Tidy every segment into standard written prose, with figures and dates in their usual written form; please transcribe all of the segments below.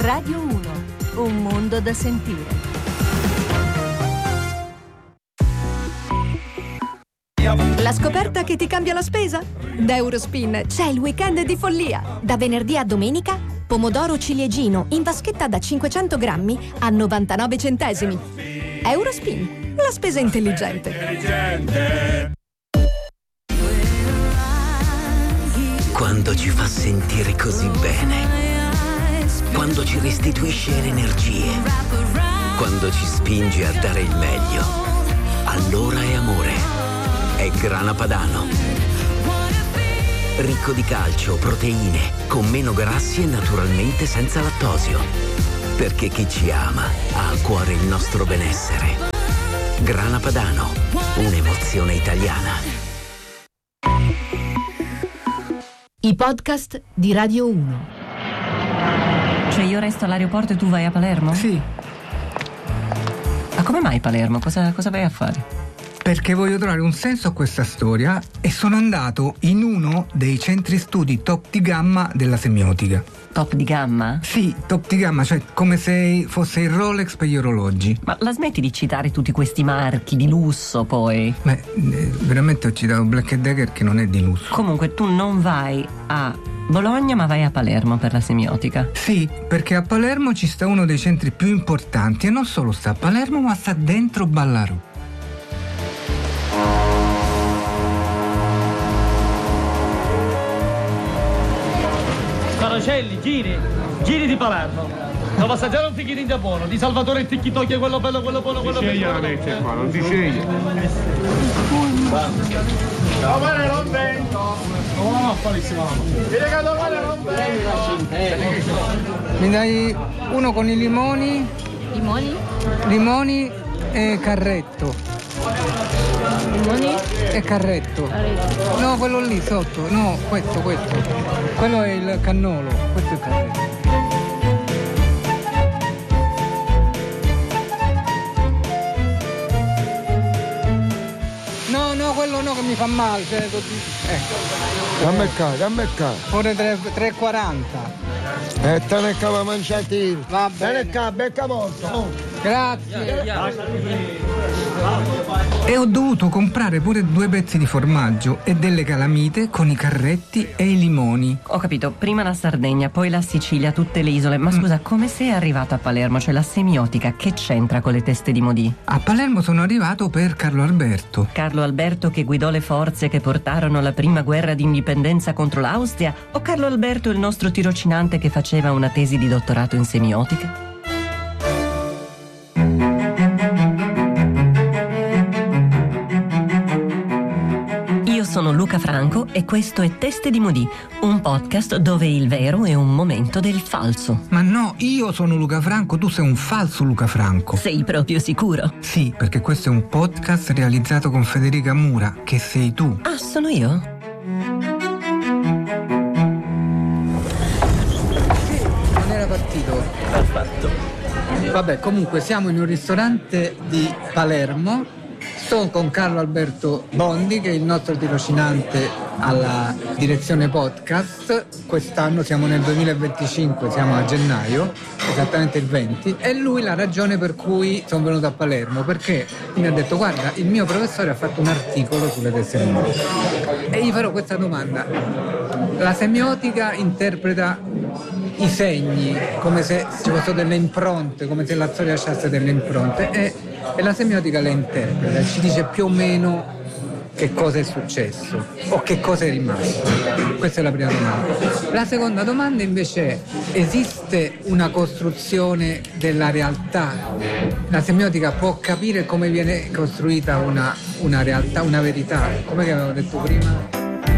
Radio 1, un mondo da sentire. La scoperta che ti cambia la spesa? Da Eurospin c'è il weekend di follia. Da venerdì a domenica, pomodoro ciliegino in vaschetta da 500 grammi a 99 centesimi. Eurospin, la spesa intelligente. Quando ci fa sentire così bene, quando ci restituisce le energie, quando ci spinge a dare il meglio, allora è amore. È Grana Padano. Ricco di calcio, proteine, con meno grassi e naturalmente senza lattosio. Perché chi ci ama ha a cuore il nostro benessere. Grana Padano, un'emozione italiana. I podcast di Radio 1. Cioè io resto all'aeroporto e tu vai a Palermo? Sì, Ma come mai Palermo? Cosa vai a fare? perché voglio trovare un senso a questa storia e sono andato in uno dei centri studi top di gamma della semiotica. Top di gamma? Sì, top di gamma, cioè come se fosse il Rolex per gli orologi. Ma la smetti di citare tutti questi marchi di lusso poi? Beh, veramente ho citato Black & Decker che non è di lusso. Comunque tu non vai a Bologna ma vai a Palermo per la semiotica. Sì, perché a Palermo ci sta uno dei centri più importanti e non solo sta a Palermo ma sta dentro Ballarò. Caracelli, giri di Palermo. Devo assaggiare un fichino in Giappone, di Salvatore il Ticchitocchi, quello bello, quello buono, quello bello. Scegli la mette qua, non ti scegli. Domani non vengo. No, qualissimo. Dire che domani non vengo. Mi dai uno con i limoni? Limoni? Limoni e carretto. Limoni? E carretto. Carretto. No, quello lì sotto. No, questo. Quello è il cannolo. Questo è il carretto. No, quello no che mi fa male. Cioè, ecco. Dammi qua. Pure 3,40. E te ne cava mangiati. Va bene. Te ne cava, becca molto. Oh. Grazie. E ho dovuto comprare pure 2 pezzi di formaggio e delle calamite con i carretti e i limoni. Ho capito, prima la Sardegna, poi la Sicilia, tutte le isole. Ma scusa, come sei arrivato a Palermo? Cioè la semiotica, che c'entra con le teste di Modì? A Palermo sono arrivato per Carlo Alberto. Carlo Alberto che guidò le forze che portarono la prima guerra d'indipendenza contro l'Austria? O Carlo Alberto il nostro tirocinante che faceva una tesi di dottorato in semiotica? Sono Luca Franco e questo è Teste di Modì, un podcast dove il vero è un momento del falso. Ma no, io sono Luca Franco, tu sei un falso Luca Franco. Sei proprio sicuro? Sì, perché questo è un podcast realizzato con Federica Mura, che sei tu. Ah, sono io? Non era partito. Perfetto. Vabbè, comunque siamo in un ristorante di Palermo. Sto con Carlo Alberto Bondi, che è il nostro tirocinante alla direzione podcast. Quest'anno siamo nel 2025, siamo a gennaio, esattamente il 20, e lui la ragione per cui sono venuto a Palermo, perché mi ha detto: guarda, il mio professore ha fatto un articolo sulle teste di Modì e gli farò questa domanda: la semiotica interpreta i segni come se ci fossero delle impronte, come se la storia lasciasse delle impronte, e la semiotica le interpreta, ci dice più o meno che cosa è successo o che cosa è rimasto. Questa è la prima domanda. La seconda domanda invece è: esiste una costruzione della realtà? La semiotica può capire come viene costruita una realtà, una verità, come che avevo detto prima?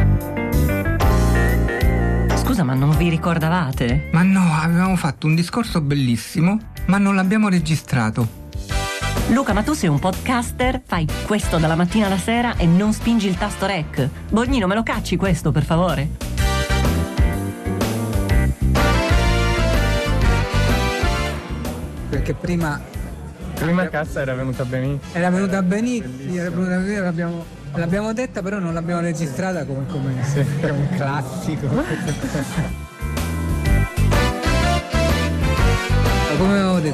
Scusa, ma non vi ricordavate? Ma no, avevamo fatto un discorso bellissimo, ma non l'abbiamo registrato. Luca, ma tu sei un podcaster? Fai questo dalla mattina alla sera e non spingi il tasto rec? Bognino, me lo cacci questo, per favore? Perché prima cassa era venuta benissimo. era venuta benissimo, l'abbiamo detta, però non l'abbiamo registrata come un classico.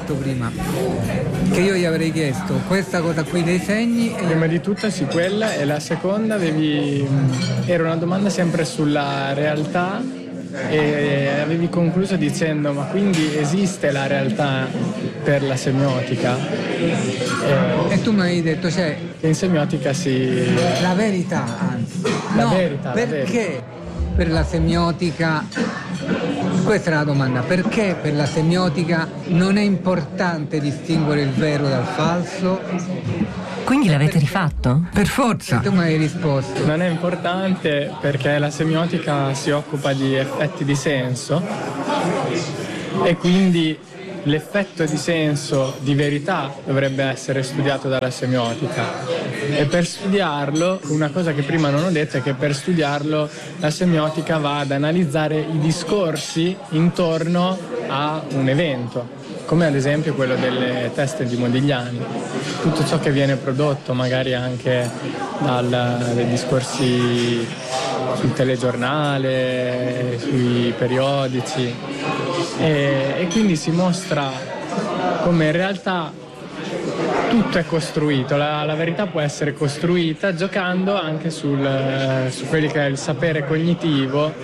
detto prima, che io gli avrei chiesto questa cosa qui dei segni. Prima di tutto sì, quella, e la seconda era una domanda sempre sulla realtà, e avevi concluso dicendo: ma quindi esiste la realtà per la semiotica? E tu mi hai detto, cioè, in semiotica sì. la verità, anzi. La No, verità, perché per la semiotica, questa è la domanda, perché per la semiotica non è importante distinguere il vero dal falso? Quindi l'avete rifatto? Per forza. E tu mi hai risposto. Non è importante perché la semiotica si occupa di effetti di senso, e quindi l'effetto di senso di verità dovrebbe essere studiato dalla semiotica. E per studiarlo, una cosa che prima non ho detto è che per studiarlo la semiotica va ad analizzare i discorsi intorno a un evento, come ad esempio quello delle teste di Modigliani. Tutto ciò che viene prodotto magari anche dai discorsi sul telegiornale, sui periodici, e quindi si mostra come in realtà tutto è costruito, la verità può essere costruita giocando anche su quelli che è il sapere cognitivo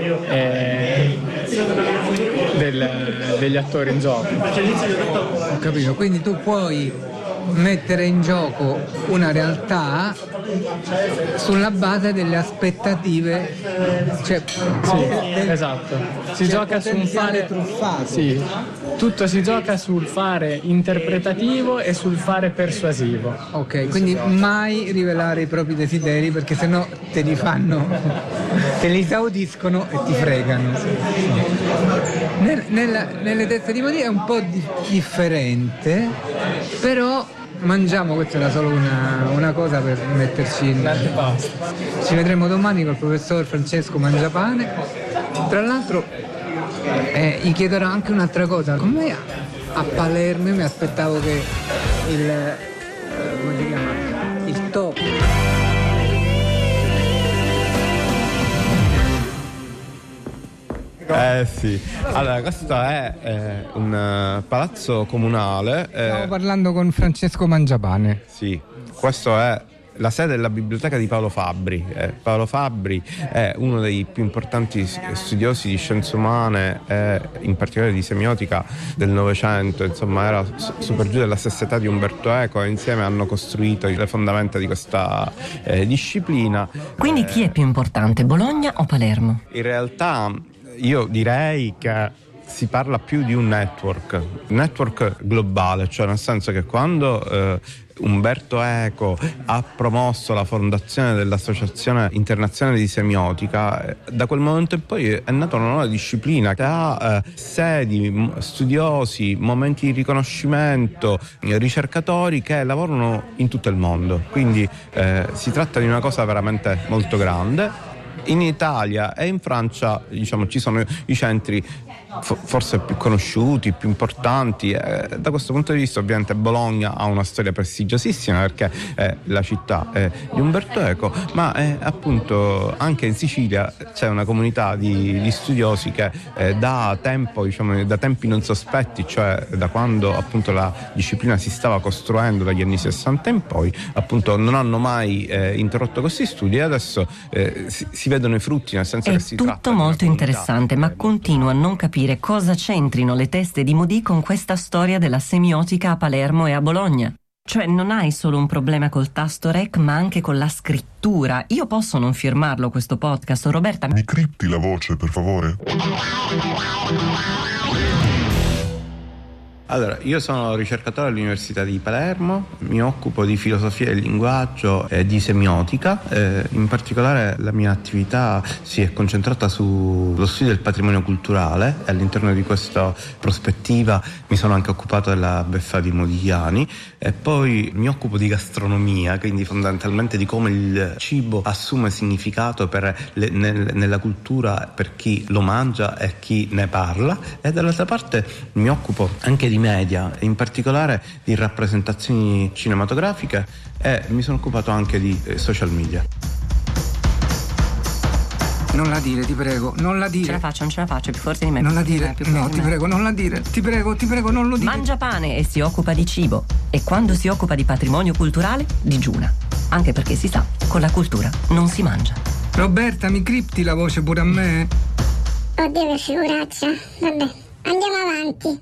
degli attori in gioco. Ho capito, quindi tu puoi mettere in gioco una realtà sulla base delle aspettative, cioè esatto. Si gioca su un fare truffato. Sì, tutto si gioca sul fare interpretativo e sul fare persuasivo. Ok, quindi mai rivelare i propri desideri, perché sennò te li esaudiscono e ti fregano. Nelle teste di Modi è un po' differente, però mangiamo, questa era solo una cosa per metterci in L'antipasto. Ci vedremo domani col professor Francesco Mangiapane. Tra l'altro gli chiederò anche un'altra cosa. Come a Palermo mi aspettavo che come si chiama? Il topo. Sì, allora questo è un palazzo comunale. Stiamo parlando con Francesco Mangiapane. Sì, questo è la sede della biblioteca di Paolo Fabbri. Paolo Fabbri è uno dei più importanti studiosi di scienze umane e in particolare di semiotica del Novecento, insomma era super giù della stessa età di Umberto Eco, e insieme hanno costruito le fondamenta di questa disciplina. Quindi chi è più importante, Bologna o Palermo? In realtà io direi che si parla più di un network globale, cioè nel senso che quando Umberto Eco ha promosso la fondazione dell'Associazione Internazionale di Semiotica, da quel momento in poi è nata una nuova disciplina che ha sedi, studiosi, momenti di riconoscimento, ricercatori che lavorano in tutto il mondo, quindi si tratta di una cosa veramente molto grande. In Italia e in Francia, diciamo, ci sono i centri forse più conosciuti, più importanti. Da questo punto di vista ovviamente Bologna ha una storia prestigiosissima perché è la città di Umberto Eco, ma appunto anche in Sicilia c'è una comunità di studiosi che da tempi non sospetti, cioè da quando appunto la disciplina si stava costruendo dagli anni 60 in poi, appunto non hanno mai interrotto questi studi, e adesso si vedono i frutti, nel senso che si tratta di tutto molto interessante, ma continuo a non capire cosa c'entrino le teste di Modi con questa storia della semiotica a Palermo e a Bologna. Cioè non hai solo un problema col tasto rec, ma anche con la scrittura. Io posso non firmarlo questo podcast, Roberta? Mi cripti la voce, per favore? Allora, io sono ricercatore all'Università di Palermo, mi occupo di filosofia del linguaggio e di semiotica, in particolare la mia attività si è concentrata sullo studio del patrimonio culturale, e all'interno di questa prospettiva mi sono anche occupato della beffa di Modigliani, e poi mi occupo di gastronomia, quindi fondamentalmente di come il cibo assume significato nella cultura per chi lo mangia e chi ne parla, e dall'altra parte mi occupo anche di media, in particolare di rappresentazioni cinematografiche, e mi sono occupato anche di social media. Non la dire, ti prego, non la dire. Non ce la faccio, più forte di me. Non la dire, no, ti prego, non la dire. Ti prego, non lo dire. Mangia pane e si occupa di cibo. E quando si occupa di patrimonio culturale, digiuna. Anche perché si sa, con la cultura non si mangia. Roberta, mi cripti la voce pure a me? Oddio, che figuraccia. Vabbè, andiamo avanti.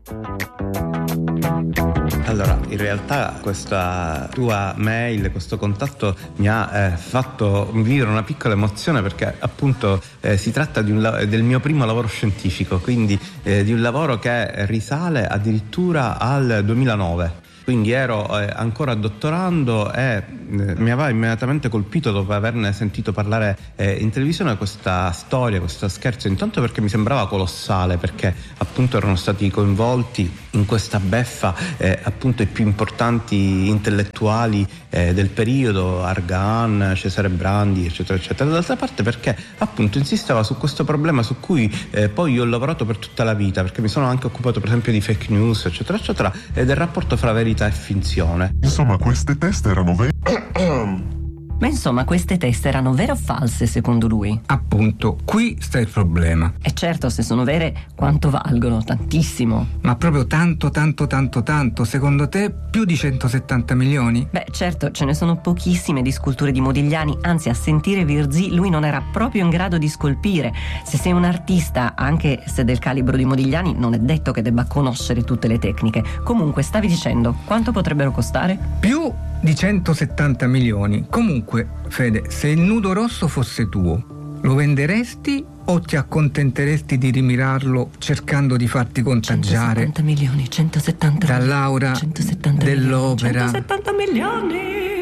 Allora, in realtà questa tua mail, questo contatto mi ha fatto vivere una piccola emozione, perché appunto si tratta del mio primo lavoro scientifico, quindi di un lavoro che risale addirittura al 2009. Quindi ero ancora dottorando e mi aveva immediatamente colpito, dopo averne sentito parlare in televisione, questa storia, questo scherzo, intanto perché mi sembrava colossale, perché appunto erano stati coinvolti in questa beffa appunto i più importanti intellettuali del periodo, Argan, Cesare Brandi, eccetera eccetera. D'altra parte perché appunto insisteva su questo problema su cui poi io ho lavorato per tutta la vita, perché mi sono anche occupato per esempio di fake news, eccetera eccetera, e del rapporto fra verità e finzione. Insomma, queste teste erano Ma insomma, queste teste erano vere o false secondo lui? Appunto, qui sta il problema. E certo, se sono vere, quanto valgono? Tantissimo. Ma proprio tanto, secondo te più di 170 milioni? Beh, certo, ce ne sono pochissime di sculture di Modigliani, anzi a sentire Virzì lui non era proprio in grado di scolpire. Se sei un artista, anche se del calibro di Modigliani, non è detto che debba conoscere tutte le tecniche. Comunque, stavi dicendo, quanto potrebbero costare? Più di 170 milioni. Comunque, Fede, se il nudo rosso fosse tuo, lo venderesti o ti accontenteresti di rimirarlo cercando di farti contagiare 170 milioni, 170 dall'aura 170 dell'opera? 170 milioni.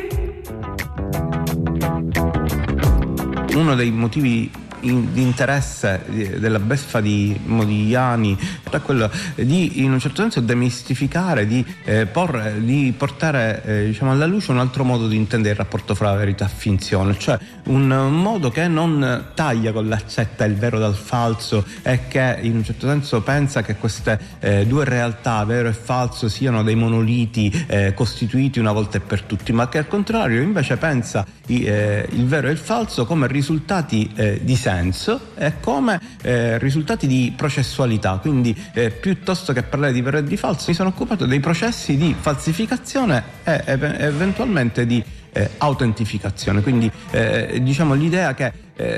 Uno dei motivi di interesse della beffa di Modigliani è quello di, in un certo senso, demistificare, di portare diciamo alla luce un altro modo di intendere il rapporto fra verità e finzione, cioè un modo che non taglia con l'accetta il vero dal falso e che in un certo senso pensa che queste due realtà, vero e falso, siano dei monoliti costituiti una volta e per tutti, ma che al contrario invece pensa il vero e il falso come risultati di senso e come risultati di processualità. Quindi piuttosto che parlare di vero e di falso, mi sono occupato dei processi di falsificazione e eventualmente di autentificazione. Quindi diciamo l'idea che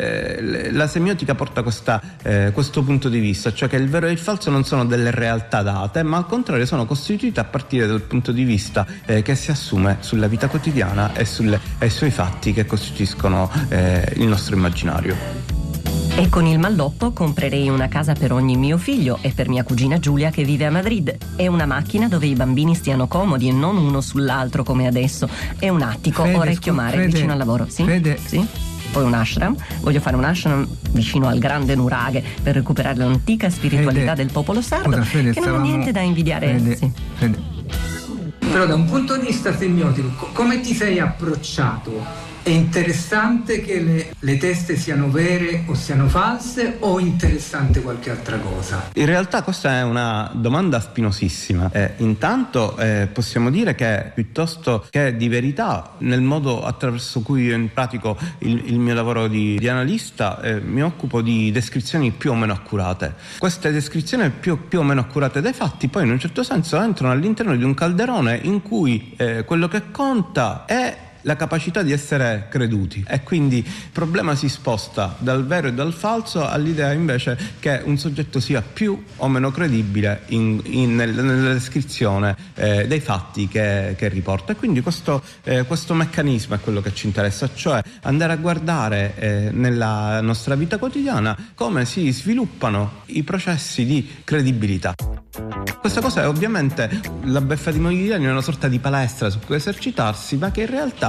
la semiotica porta questo punto di vista, cioè che il vero e il falso non sono delle realtà date, ma al contrario sono costituite a partire dal punto di vista che si assume sulla vita quotidiana e sui fatti che costituiscono il nostro immaginario. E con il malloppo comprerei una casa per ogni mio figlio e per mia cugina Giulia che vive a Madrid, e una macchina dove i bambini stiano comodi e non uno sull'altro come adesso, e un attico orecchio mare vicino al lavoro. Sì? Fede. Sì? Poi un ashram, voglio fare un ashram vicino al grande nuraghe per recuperare l'antica spiritualità del popolo sardo. Fede, che non ha niente da invidiare. Fede. Però da un punto di vista semiotico, come ti sei approcciato? È interessante che le teste siano vere o siano false, o interessante qualche altra cosa? In realtà questa è una domanda spinosissima. Intanto possiamo dire che piuttosto che di verità, nel modo attraverso cui io pratico il mio lavoro di analista, mi occupo di descrizioni più o meno accurate. Queste descrizioni più o meno accurate dei fatti poi in un certo senso entrano all'interno di un calderone in cui quello che conta è la capacità di essere creduti, e quindi il problema si sposta dal vero e dal falso all'idea invece che un soggetto sia più o meno credibile nella descrizione dei fatti che riporta. E quindi questo meccanismo è quello che ci interessa, cioè andare a guardare nella nostra vita quotidiana come si sviluppano i processi di credibilità. Questa cosa è ovviamente la beffa di Modigliani, è una sorta di palestra su cui esercitarsi, ma che in realtà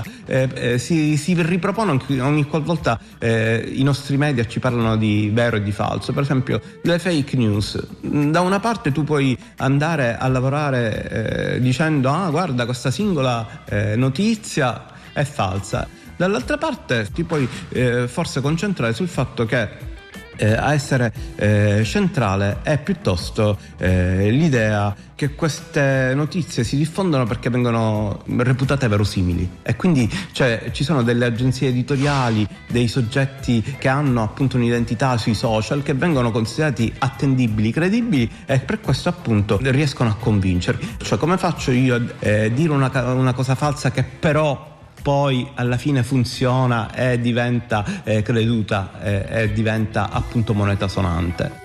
si ripropone ogni qualvolta i nostri media ci parlano di vero e di falso. Per esempio le fake news, da una parte tu puoi andare a lavorare dicendo guarda, questa singola notizia è falsa, dall'altra parte ti puoi forse concentrare sul fatto che a essere centrale è piuttosto l'idea che queste notizie si diffondono perché vengono reputate verosimili, e quindi ci sono delle agenzie editoriali, dei soggetti che hanno appunto un'identità sui social che vengono considerati attendibili, credibili, e per questo appunto riescono a convincervi. Cioè, come faccio io a dire una cosa falsa che però poi alla fine funziona e diventa creduta e diventa appunto moneta sonante?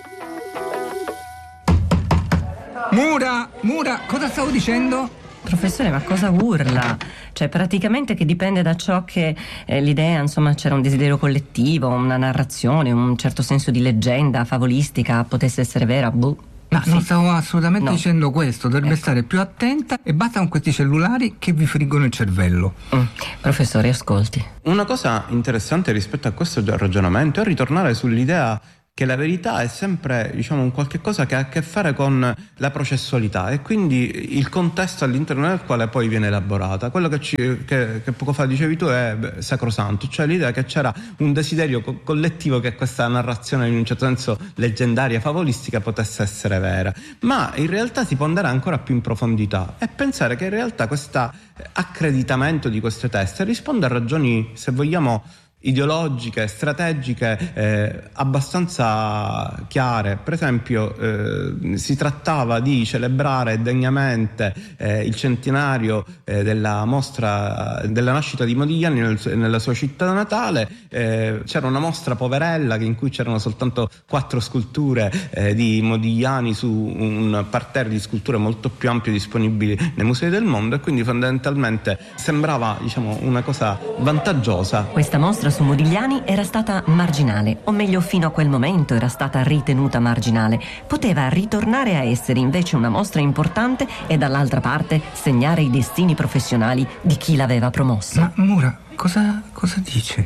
Mura, cosa stavo dicendo? Professore, ma cosa urla? Cioè, praticamente che dipende da ciò che l'idea, insomma, c'era un desiderio collettivo, una narrazione, un certo senso di leggenda favolistica potesse essere vera, Ma non stavo assolutamente dicendo questo, dovrebbe stare più attenta e basta con questi cellulari che vi friggono il cervello. Professore, ascolti. Una cosa interessante rispetto a questo ragionamento è ritornare sull'idea che la verità è sempre, diciamo, un qualche cosa che ha a che fare con la processualità e quindi il contesto all'interno del quale poi viene elaborata. Quello che poco fa dicevi tu è sacrosanto, cioè l'idea che c'era un desiderio collettivo che questa narrazione in un certo senso leggendaria, favolistica, potesse essere vera, ma in realtà si può andare ancora più in profondità e pensare che in realtà questo accreditamento di queste teste risponde a ragioni, se vogliamo, ideologiche, strategiche abbastanza chiare. Per esempio si trattava di celebrare degnamente il centenario della mostra della nascita di Modigliani nella sua città natale. C'era una mostra poverella in cui c'erano soltanto 4 sculture di Modigliani su un parterre di sculture molto più ampie disponibili nei musei del mondo, e quindi fondamentalmente sembrava, diciamo, una cosa vantaggiosa. Questa mostra su Modigliani era stata marginale, o meglio fino a quel momento era stata ritenuta marginale. Poteva ritornare a essere invece una mostra importante e dall'altra parte segnare i destini professionali di chi l'aveva promossa. Ma Mura, cosa dice?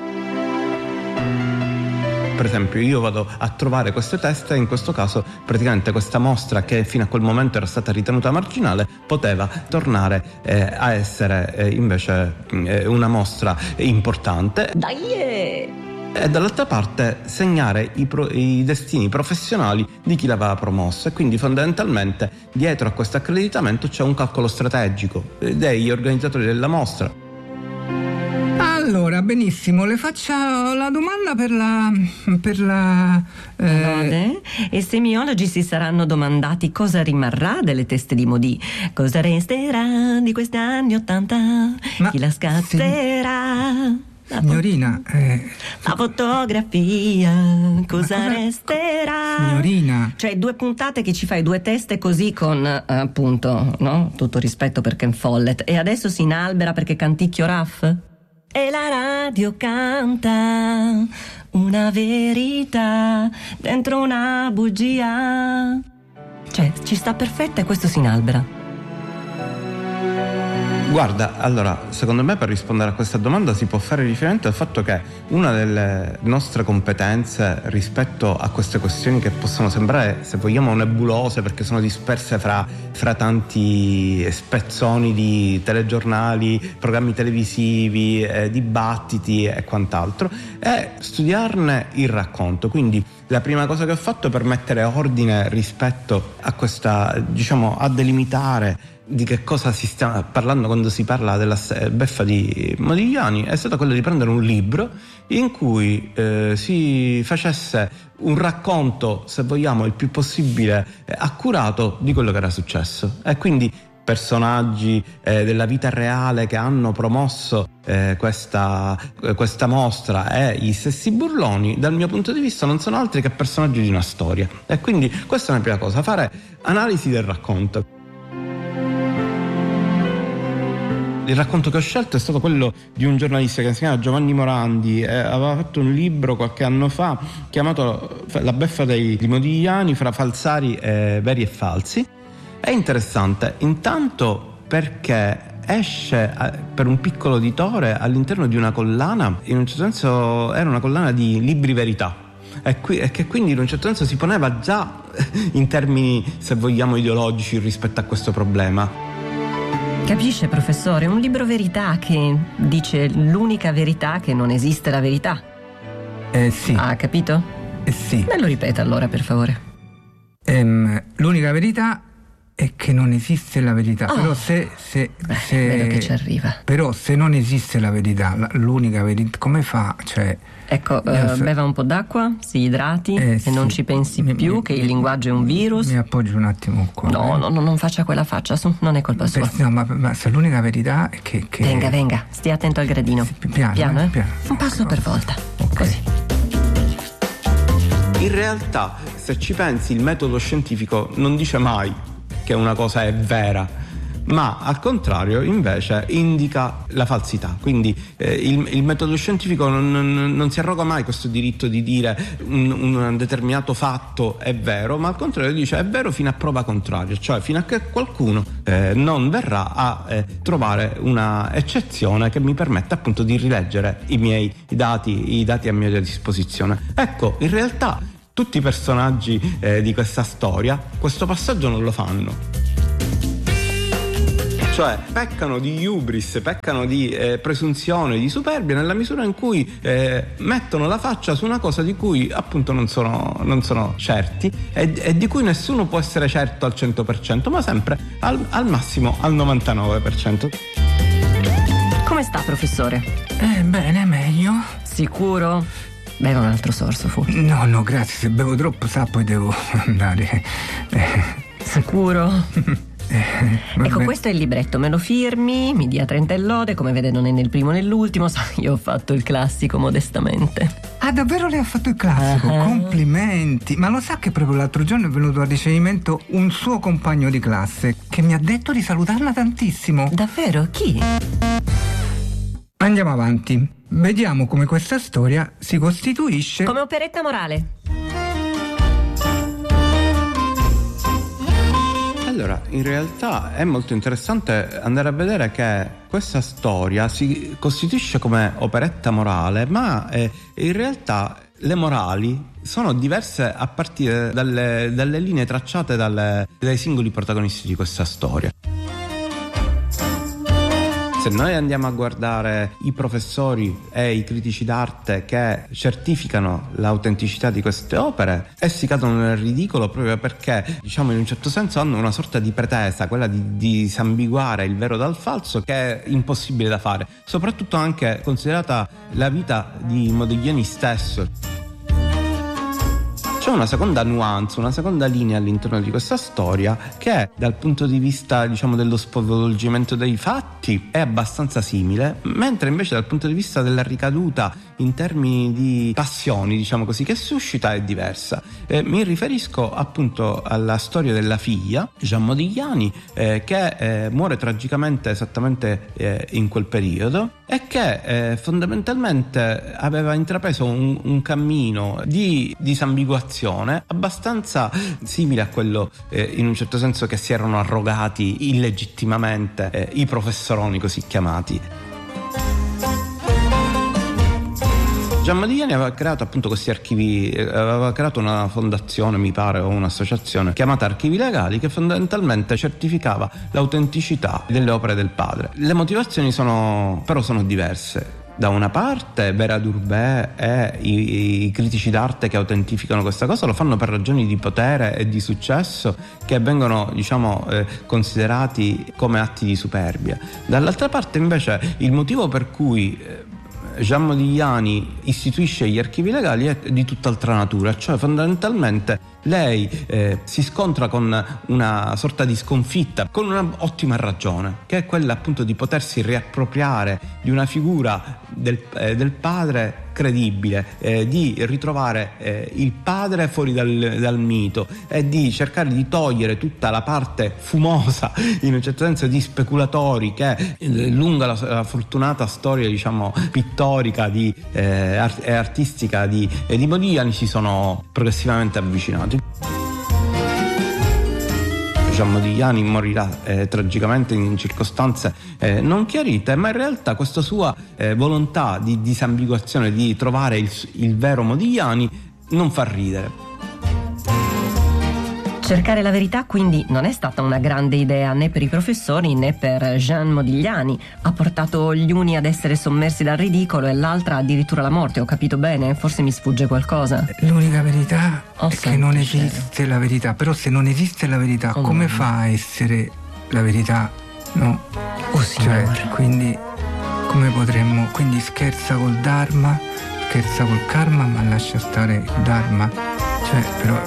Per esempio, io vado a trovare queste teste e in questo caso praticamente questa mostra, che fino a quel momento era stata ritenuta marginale, poteva tornare a essere invece una mostra importante. E dall'altra parte segnare i destini professionali di chi l'aveva promossa, e quindi fondamentalmente dietro a questo accreditamento c'è un calcolo strategico degli organizzatori della mostra. Allora, benissimo, le faccio la domanda per la E semiologi si saranno domandati cosa rimarrà delle teste di Modì, cosa resterà di questi anni '80, chi la scatterà. Signorina, la fotografia, cosa resterà? Signorina, cioè 2 puntate che ci fai 2 teste così con appunto, no? Tutto rispetto per Ken Follett, e adesso si inalbera perché canticchio Raff? E la radio canta una verità dentro una bugia. Cioè, ci sta perfetta e questo si inalbera. Guarda, allora, secondo me per rispondere a questa domanda si può fare riferimento al fatto che una delle nostre competenze rispetto a queste questioni, che possono sembrare, se vogliamo, nebulose perché sono disperse fra tanti spezzoni di telegiornali, programmi televisivi, dibattiti e quant'altro, è studiarne il racconto. Quindi la prima cosa che ho fatto per mettere ordine rispetto a questa, diciamo, a delimitare di che cosa si sta parlando quando si parla della beffa di Modigliani, è stato quello di prendere un libro in cui si facesse un racconto, se vogliamo, il più possibile accurato di quello che era successo, e quindi personaggi della vita reale che hanno promosso questa mostra e gli stessi burloni, dal mio punto di vista non sono altri che personaggi di una storia, e quindi questa è una prima cosa, fare analisi del racconto. Il racconto che ho scelto è stato quello di un giornalista che si chiama Giovanni Morandi, aveva fatto un libro qualche anno fa chiamato La beffa di Modigliani fra falsari veri e falsi. È interessante intanto perché esce per un piccolo editore all'interno di una collana, in un certo senso era una collana di libri verità, e che quindi in un certo senso si poneva già in termini, se vogliamo, ideologici rispetto a questo problema. Capisce, professore? Un libro verità che dice l'unica verità, che non esiste la verità. Sì. Ha capito? Sì. Me lo ripeta allora, per favore. L'unica verità è che non esiste la verità. Però vedo che ci arriva. Però se non esiste la verità, l'unica verità, come fa? Cioè, ecco, beva un po' d'acqua, si idrati e non ci pensi più che il linguaggio è un virus. Mi appoggio un attimo qua. No, non faccia quella faccia, su, non è colpa sua. No, ma se l'unica verità è che... Venga, stia attento al gradino. Piano, eh? Piano. Un passo per volta. Così. In realtà, se ci pensi, il metodo scientifico non dice mai che una cosa è vera, ma al contrario invece indica la falsità. Quindi il metodo scientifico non si arroga mai questo diritto di dire un determinato fatto è vero, ma al contrario dice è vero fino a prova contraria, cioè fino a che qualcuno non verrà a trovare una eccezione che mi permetta appunto di rileggere i dati a mia disposizione. Ecco, in realtà tutti i personaggi di questa storia questo passaggio non lo fanno. Cioè peccano di hubris, peccano di presunzione, di superbia nella misura in cui mettono la faccia su una cosa di cui appunto non sono certi e di cui nessuno può essere certo al 100%, ma sempre al massimo al 99%. Come sta, professore? Bene, meglio. Sicuro? Beva un altro sorso, fu. No, grazie, se bevo troppo poi devo andare. Sicuro? Ecco, questo è il libretto, me lo firmi, mi dia 30 e lode, come vede non è né il primo né l'ultimo, io ho fatto il classico modestamente. Ah, davvero lei ha fatto il classico? Complimenti! Ma lo sa che proprio l'altro giorno è venuto a ricevimento un suo compagno di classe che mi ha detto di salutarla tantissimo. Davvero? Chi? Andiamo avanti. Vediamo come questa storia si costituisce come operetta morale. Allora, in realtà è molto interessante andare a vedere che questa storia si costituisce come operetta morale, ma in realtà le morali sono diverse a partire dalle linee tracciate dai singoli protagonisti di questa storia. Se noi andiamo a guardare i professori e i critici d'arte che certificano l'autenticità di queste opere, essi cadono nel ridicolo proprio perché, diciamo, in un certo senso hanno una sorta di pretesa, quella di disambiguare il vero dal falso, che è impossibile da fare, soprattutto anche considerata la vita di Modigliani stesso. C'è una seconda nuance, una seconda linea all'interno di questa storia che dal punto di vista, diciamo, dello svolgimento dei fatti è abbastanza simile, mentre invece dal punto di vista della ricaduta in termini di passioni, diciamo così, che suscita è diversa. Mi riferisco appunto alla storia della figlia, Jean Modigliani, che muore tragicamente esattamente in quel periodo e che fondamentalmente aveva intrapreso un cammino di disambiguazione abbastanza simile a quello in un certo senso che si erano arrogati illegittimamente i professoroni così chiamati. Jean Modigliani aveva creato appunto questi archivi, aveva creato una fondazione, mi pare, o un'associazione chiamata Archivi Legali, che fondamentalmente certificava l'autenticità delle opere del padre. Le motivazioni però sono diverse. Da una parte Vera Durbet e i critici d'arte che autentificano questa cosa lo fanno per ragioni di potere e di successo che vengono, diciamo, considerati come atti di superbia. Dall'altra parte invece il motivo per cui Jean Modigliani istituisce gli archivi legali è di tutt'altra natura, cioè fondamentalmente lei si scontra con una sorta di sconfitta, con una ottima ragione, che è quella appunto di potersi riappropriare di una figura del padre credibile, di ritrovare il padre fuori dal mito e di cercare di togliere tutta la parte fumosa, in un certo senso, di speculatori che lungo la fortunata storia, diciamo, pittorica e artistica di Modigliani si sono progressivamente avvicinati. Jean Modigliani morirà tragicamente in circostanze non chiarite, ma in realtà questa sua volontà di disambiguazione, di trovare il vero Modigliani, non fa ridere. Cercare la verità quindi non è stata una grande idea né per i professori né per Jean Modigliani. Ha portato gli uni ad essere sommersi dal ridicolo e l'altra addirittura alla morte. Ho capito bene? Forse mi sfugge qualcosa. L'unica verità è che non esiste la verità. Però se non esiste la verità, come fa a essere la verità? No? Cioè, quindi come potremmo? Quindi scherza col Dharma, scherza col karma, ma lascia stare il Dharma. Cioè, però...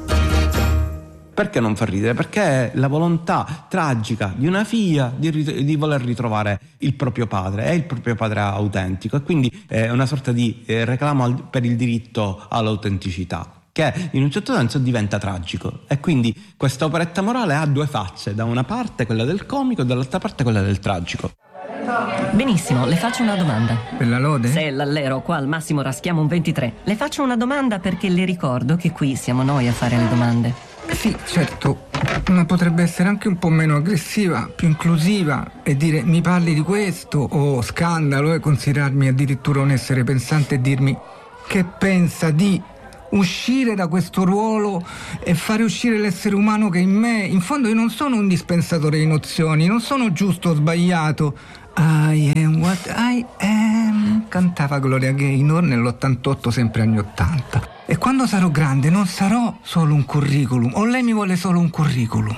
Perché non fa ridere? Perché è la volontà tragica di una figlia di voler ritrovare il proprio padre, è il proprio padre autentico, e quindi è una sorta di reclamo per il diritto all'autenticità, che in un certo senso diventa tragico. E quindi questa operetta morale ha due facce, da una parte quella del comico e dall'altra parte quella del tragico. Benissimo, le faccio una domanda. Per la lode? Se l'allero, qua al massimo raschiamo un 23. Le faccio una domanda perché le ricordo che qui siamo noi a fare le domande. Sì, certo, ma potrebbe essere anche un po' meno aggressiva, più inclusiva, e dire mi parli di questo o scandalo, e considerarmi addirittura un essere pensante e dirmi che pensa di uscire da questo ruolo e fare uscire l'essere umano che è in me. In fondo io non sono un dispensatore di nozioni, non sono giusto o sbagliato. I am what I am, cantava Gloria Gaynor nell'88, sempre anni 80. E quando sarò grande non sarò solo un curriculum, o lei mi vuole solo un curriculum?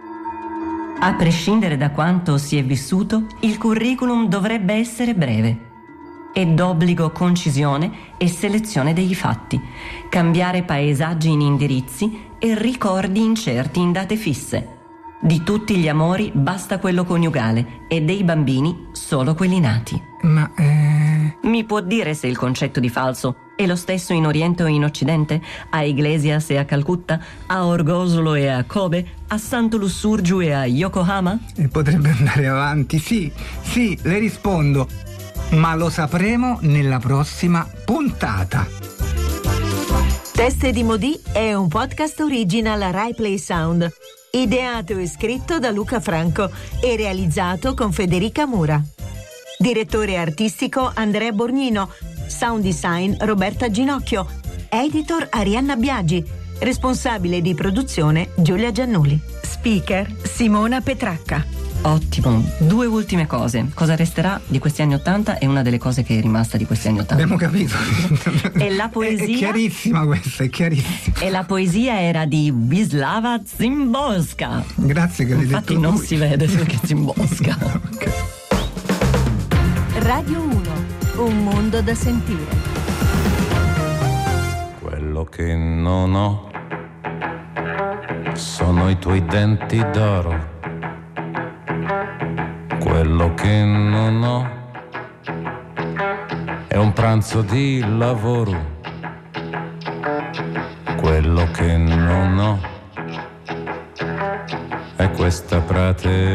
A prescindere da quanto si è vissuto, il curriculum dovrebbe essere breve e d'obbligo concisione e selezione degli fatti, cambiare paesaggi in indirizzi e ricordi incerti in date fisse. Di tutti gli amori basta quello coniugale e dei bambini solo quelli nati. Ma Mi può dire se il concetto di falso è lo stesso in Oriente o in Occidente? A Iglesias e a Calcutta? A Orgosolo e a Kobe? A Santo Lussurgiu e a Yokohama? E potrebbe andare avanti, sì, le rispondo. Ma lo sapremo nella prossima puntata. Teste di Modì è un podcast original Rai Play Sound. Ideato e scritto da Luca Franco e realizzato con Federica Mura. Direttore artistico Andrea Borgnino. Sound design Roberta Ginocchio. Editor Arianna Biagi. Responsabile di produzione Giulia Giannuli. Speaker Simona Petracca. Ottimo. 2 ultime cose. Cosa resterà di questi anni 80 e una delle cose che è rimasta di questi anni 80. Abbiamo capito. E la poesia... È chiarissima questa, è chiarissima. E la poesia era di Wisława Szymborska. Grazie che l'hai detto. Infatti non si vede perché Szymborska. Okay. Radio 1, un mondo da sentire. Quello che non ho sono i tuoi denti d'oro. Quello che non ho è un pranzo di lavoro. Quello che non ho è questa prate